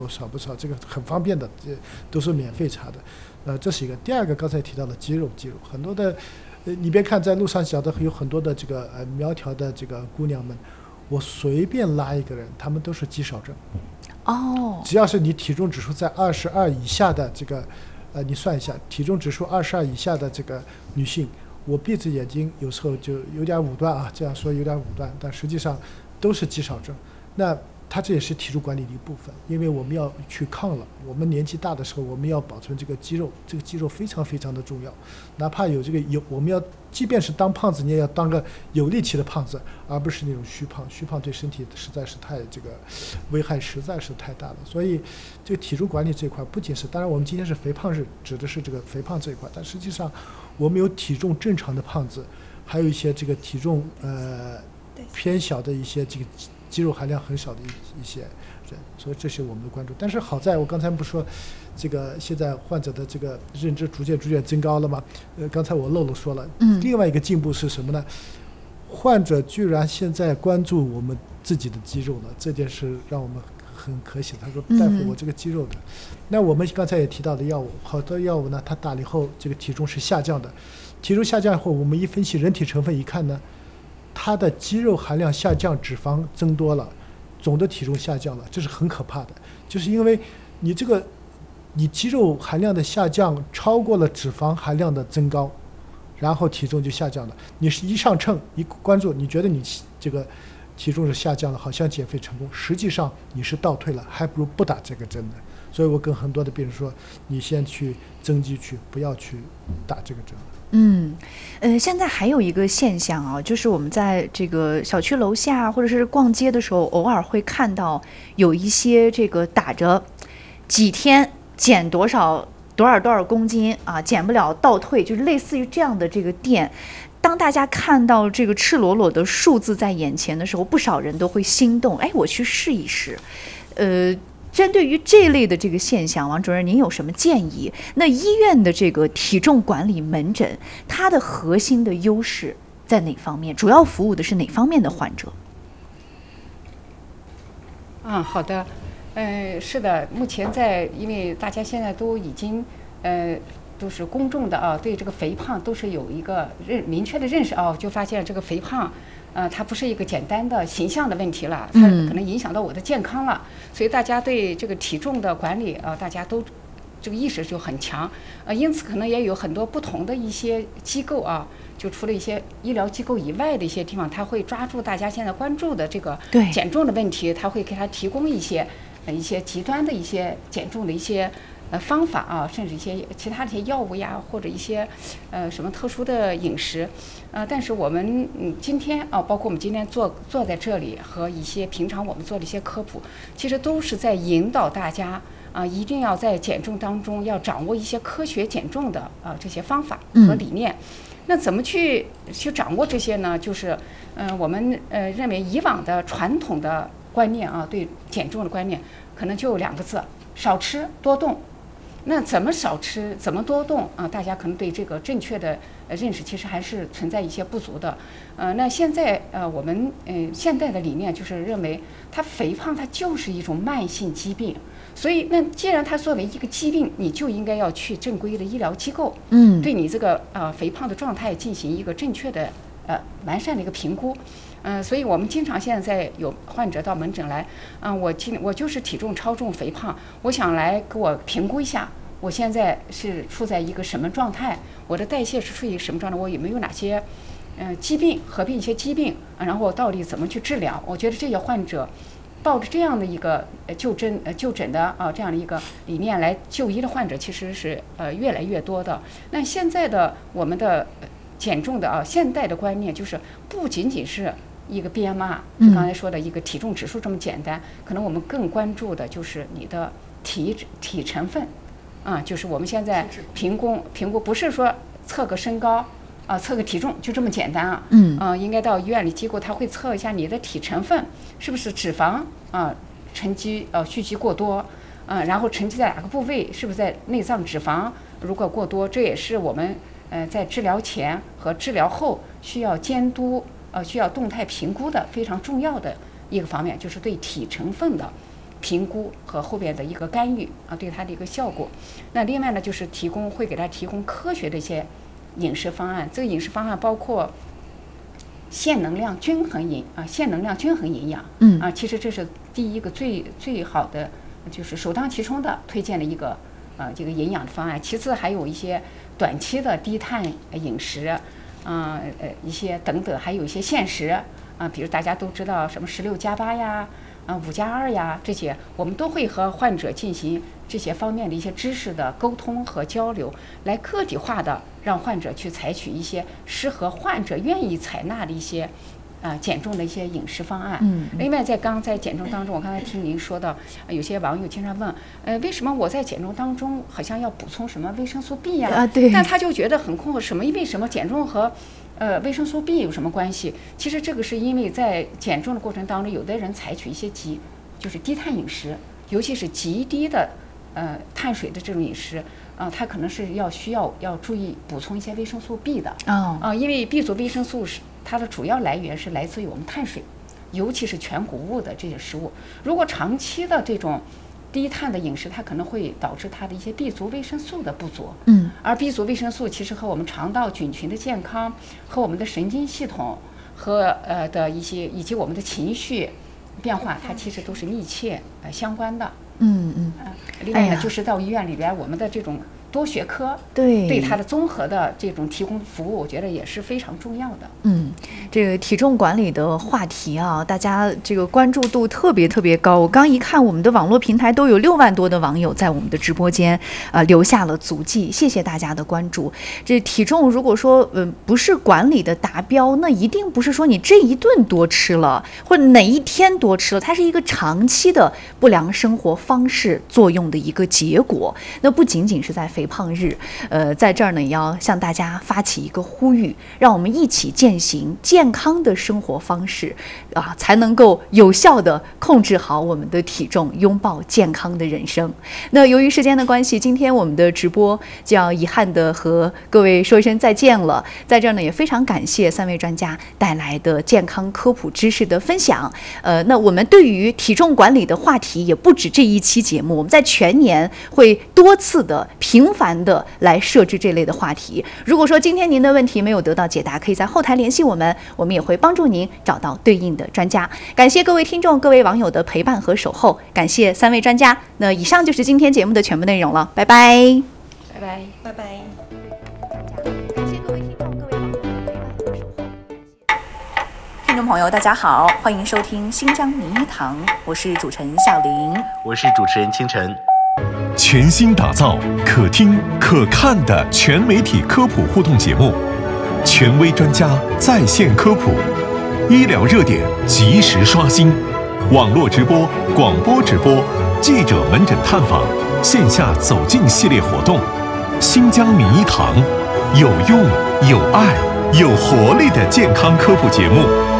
少不少，这个很方便的，这都是免费查的。这是一个。第二个，刚才提到的肌肉，很多的，你别看在路上小的有很多的这个苗条的这个姑娘们，我随便拉一个人，她们都是肌少症。 哦， 只要是你体重指数在22以下的这个，你算一下，体重指数22以下的这个女性，我闭着眼睛有时候就有点武断啊，这样说有点武断，但实际上都是肌少症。那它这也是体重管理的一部分，因为我们要去抗老，我们年纪大的时候，我们要保存这个肌肉，这个肌肉非常非常的重要。哪怕有这个我们要，即便是当胖子，你也要当个有力气的胖子，而不是那种虚胖。虚胖对身体实在是太这个危害实在是太大了。所以这个体重管理这一块，不仅是，当然我们今天是肥胖日，指的是这个肥胖这一块，但实际上我们有体重正常的胖子，还有一些这个体重偏小的一些这个肌肉含量很少的一些人，所以这是我们的关注。但是好在我刚才不说，这个现在患者的这个认知逐渐增高了吗？刚才我漏说了，另外一个进步是什么呢？患者居然现在关注我们自己的肌肉了，这件事让我们很可喜。他说：“大夫，我这个肌肉的。”那我们刚才也提到的药物，好多药物呢，它打了以后，这个体重是下降的。体重下降后，我们一分析人体成分一看呢，它的肌肉含量下降，脂肪增多了，总的体重下降了，这是很可怕的。就是因为你肌肉含量的下降超过了脂肪含量的增高，然后体重就下降了。你是一上秤一关注，你觉得你这个体重是下降了，好像减肥成功，实际上你是倒退了，还不如不打这个针呢。所以我跟很多的病人说，你先去增肌去，不要去打这个针。 现在还有一个现象啊，就是我们在这个小区楼下或者是逛街的时候，偶尔会看到有一些这个打着几天减多少公斤啊，减不了倒退，就是类似于这样的这个店。当大家看到这个赤裸裸的数字在眼前的时候，不少人都会心动，哎，我去试一试。针对于这类的这个现象，王主任您有什么建议？那医院的这个体重管理门诊，它的核心的优势在哪方面？主要服务的是哪方面的患者？ 好的，是的，目前因为大家现在都已经都是公众的啊，对这个肥胖都是有一个明确的认识啊，就发现这个肥胖。它不是一个简单的形象的问题了，它可能影响到我的健康了，所以大家对这个体重的管理大家都这个意识就很强，因此可能也有很多不同的一些机构啊，就除了一些医疗机构以外的一些地方，他会抓住大家现在关注的这个减重的问题，他会给他提供一些极端的一些减重的一些方法啊，甚至一些其他的一些药物呀，或者一些什么特殊的饮食，但是我们今天包括我们今天坐在这里和一些平常我们做的一些科普，其实都是在引导大家一定要在减重当中要掌握一些科学减重的这些方法和理念。那怎么去掌握这些呢？就是我们认为以往的传统的观念啊，对减重的观念可能就2个字：少吃多动。那怎么少吃，怎么多动啊？大家可能对这个正确的认识其实还是存在一些不足的。那现在我们现代的理念就是认为，它肥胖它就是一种慢性疾病，所以那既然它作为一个疾病，你就应该要去正规的医疗机构，对你这个肥胖的状态进行一个正确的完善的一个评估。所以我们经常现在有患者到门诊来，我就是体重超重肥胖，我想来给我评估一下，我现在是处在一个什么状态，我的代谢是处于什么状态，我有没有哪些疾病，合并一些疾病，然后到底怎么去治疗？我觉得这些患者抱着这样的一个就诊的这样的一个理念来就医的患者，其实是越来越多的。那现在的我们的减重的现代的观念就是不仅仅是一个 BMR， 就刚才说的一个体重指数这么简单，可能我们更关注的就是你的体成分，就是我们现在评估不是说测个身高测个体重就这么简单应该到医院里机构他会测一下你的体成分是不是脂肪沉积蓄积过多然后沉积在哪个部位，是不是在内脏脂肪，如果过多，这也是我们在治疗前和治疗后需要监督需要动态评估的非常重要的一个方面，就是对体成分的评估和后边的一个干预啊，对它的一个效果。那另外呢，就是会给他提供科学的一些饮食方案。这个饮食方案包括限能量均衡营养。其实这是第一个最好的，就是首当其冲的推荐的一个这个营养的方案。其次还有一些短期的低碳饮食，一些等等，还有一些限时比如大家都知道什么16+8呀。5+2呀，这些我们都会和患者进行这些方面的一些知识的沟通和交流，来个体化的让患者去采取一些适合患者愿意采纳的一些减重的一些饮食方案。另外在减重当中，我刚才听您说到，有些网友经常问，为什么我在减重当中好像要补充什么维生素 B 呀？ 对。 但他就觉得很困惑，为什么减重和维生素 B 有什么关系？其实这个是因为在减重的过程当中，有的人采取一些就是低碳饮食，尤其是极低的碳水的这种饮食，它可能是需要注意补充一些维生素 B 的。因为 B 族维生素它的主要来源是来自于我们碳水，尤其是全谷物的这些食物。如果长期的这种低碳的饮食，它可能会导致它的一些 B 族维生素的不足。而 B 族维生素其实和我们肠道菌群的健康、和我们的神经系统和的一些以及我们的情绪变化，它其实都是密切相关的。另外呢，就是到医院里边，我们的这种多学科对它的综合的这种提供服务，我觉得也是非常重要的。 这个体重管理的话题啊，大家这个关注度特别高。我刚一看，我们的网络平台都有6万多的网友在我们的直播间留下了足迹，谢谢大家的关注。这体重如果说不是管理的达标，那一定不是说你这一顿多吃了，或者哪一天多吃了，它是一个长期的不良生活方式作用的一个结果。那不仅仅是在肥胖日，在这儿呢也要向大家发起一个呼吁，让我们一起践行健康的生活方式才能够有效的控制好我们的体重，拥抱健康的人生。那由于时间的关系，今天我们的直播就要遗憾的和各位说一声再见了。在这儿呢也非常感谢3位专家带来的健康科普知识的分享。那我们对于体重管理的话题也不止这一期节目，我们在全年会多次的频繁的来设置这类的话题。如果说今天您的问题没有得到解答，可以在后台联系我们，我们也会帮助您找到对应的专家。感谢各位听众、各位网友的陪伴和守候，感谢3位专家。那以上就是今天节目的全部内容了，拜拜， 拜拜， 拜拜。 感谢各位听众、各位网友的陪伴和守候。听众朋友，大家好，欢迎收听新疆名医堂，我是主持人夏玲， 我是主持人清晨。 全新打造可听可看的全媒体科普互动节目，权威专家在线科普，医疗热点及时刷新，网络直播、广播直播，记者门诊探访，线下走进系列活动。新疆名医堂，有用、有爱、有活力的健康科普节目。